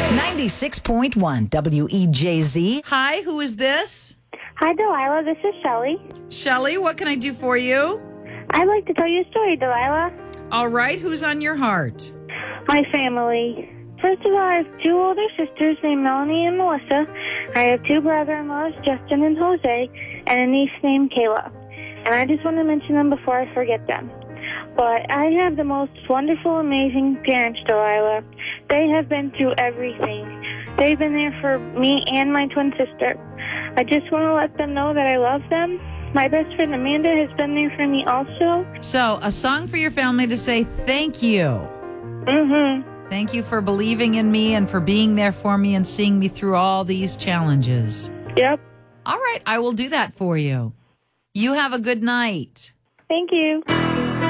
96.1 WEJZ. Hi, who is this? Hi, Delilah. This is Shelly. Shelly, what can I do for you? I'd like to tell you a story, Delilah. All right, who's on your heart? My family. First of all, I have two older sisters named Melanie and Melissa. I have two brother-in-laws, Justin and Jose, and a niece named Kayla. And I just want to mention them before I forget them. But I have the most wonderful, amazing parents, Delilah. They have been through everything. They've been there for me and my twin sister. I just want to let them know that I love them. My best friend Amanda has been there for me also. So, a song for your family to say thank you. Mm-hmm. Thank you for believing in me and for being there for me and seeing me through all these challenges. Yep. All right, I will do that for you. You have a good night. Thank you.